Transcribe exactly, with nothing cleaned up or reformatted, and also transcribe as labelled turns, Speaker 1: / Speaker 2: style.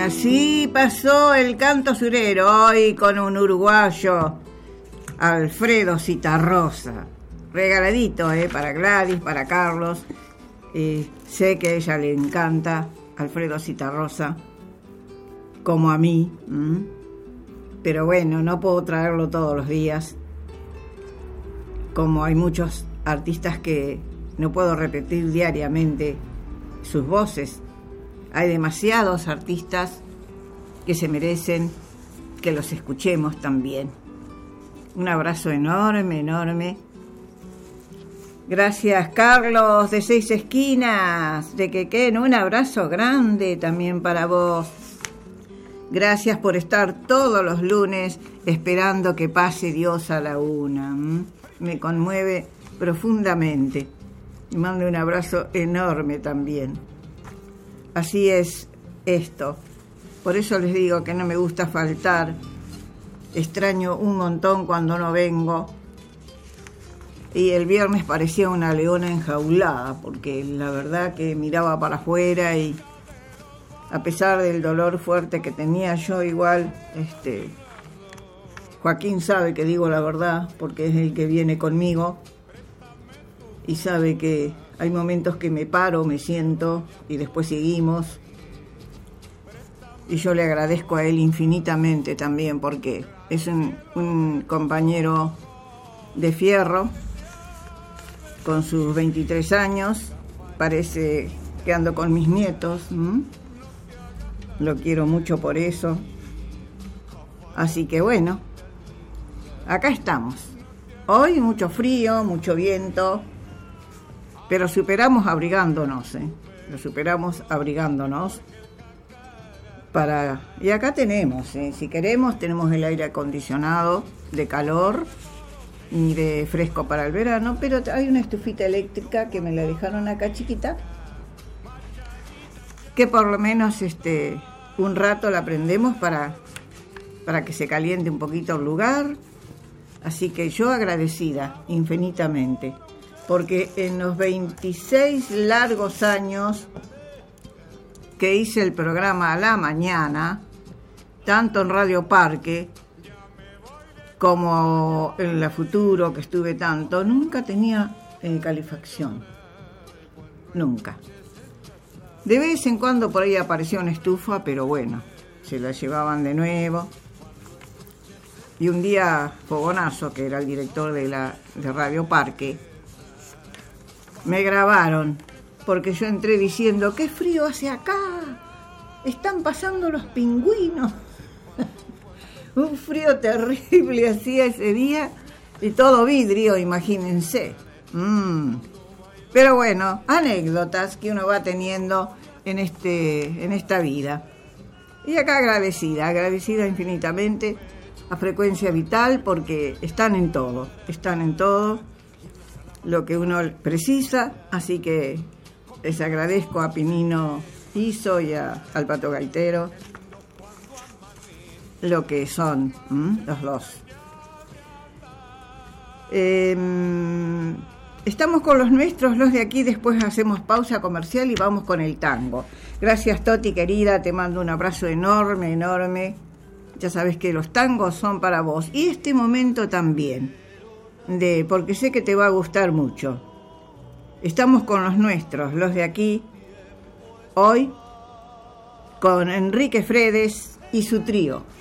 Speaker 1: Así pasó el canto surero hoy con un uruguayo, Alfredo Citarrosa. Regaladito, ¿eh? Para Gladys, para Carlos. Eh, sé que a ella le encanta Alfredo Citarrosa, como a mí. ¿Mm? Pero bueno, no puedo traerlo todos los días. Como hay muchos artistas que no puedo repetir diariamente sus voces. Hay demasiados artistas que se merecen que los escuchemos también. Un abrazo enorme, enorme. Gracias, Carlos, de Seis Esquinas, de Quequén. Un abrazo grande también para vos. Gracias por estar todos los lunes esperando que pase Dios a la una. ¿Mm? Me conmueve profundamente. Y mando un abrazo enorme también. Así es esto. Por eso les digo que no me gusta faltar. Extraño un montón cuando no vengo. Y el viernes parecía una leona enjaulada, porque la verdad que miraba para afuera y a pesar del dolor fuerte que tenía yo, igual, este, Joaquín sabe que digo la verdad, porque es el que viene conmigo y sabe que hay momentos que me paro, me siento y después seguimos. Y yo le agradezco a él infinitamente también, porque es un, un compañero de fierro, con sus veintitrés años, parece que ando con mis nietos. ¿Mm? Lo quiero mucho por eso. Así que bueno, acá estamos. Hoy mucho frío, mucho viento, pero superamos abrigándonos, ¿eh? Lo superamos abrigándonos. Para... Y acá tenemos, ¿eh? Si queremos, tenemos el aire acondicionado de calor y de fresco para el verano, pero hay una estufita eléctrica que me la dejaron acá chiquita, que por lo menos este un rato la prendemos para, para que se caliente un poquito el lugar. Así que yo agradecida infinitamente, porque en los veintiséis largos años que hice el programa a la mañana, tanto en Radio Parque como en la Futuro, que estuve tanto, nunca tenía eh, calefacción. Nunca. De vez en cuando por ahí aparecía una estufa, pero bueno, se la llevaban de nuevo. Y un día Fogonazo, que era el director de, la, de Radio Parque, me grabaron, porque yo entré diciendo, ¡qué frío hace acá! Están pasando los pingüinos. Un frío terrible hacía ese día y todo vidrio, imagínense. Mm. Pero bueno, anécdotas que uno va teniendo en, este, en esta vida. Y acá agradecida, agradecida infinitamente a Frecuencia Vital, porque están en todo, están en todo lo que uno precisa. Así que les agradezco a Pinino Iso y a, al Pato Gaitero lo que son, ¿m? Los dos. Eh, estamos con los nuestros, los de aquí, después hacemos pausa comercial y vamos con el tango. Gracias, Toti, querida, te mando un abrazo enorme, enorme. Ya sabes que los tangos son para vos. Y este momento también, de porque sé que te va a gustar mucho. Estamos con los nuestros, los de aquí, hoy, con Enrique Fredes y su trío.